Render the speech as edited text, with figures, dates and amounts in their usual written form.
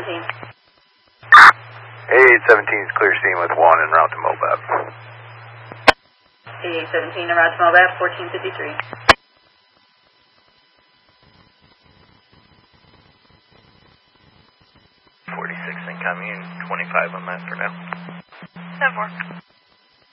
8817. 8817 is clear steam with 1 en route to Mobab. 8817 en route to Mobab, 1453. 46 incoming, 25 on that for now. 10-4.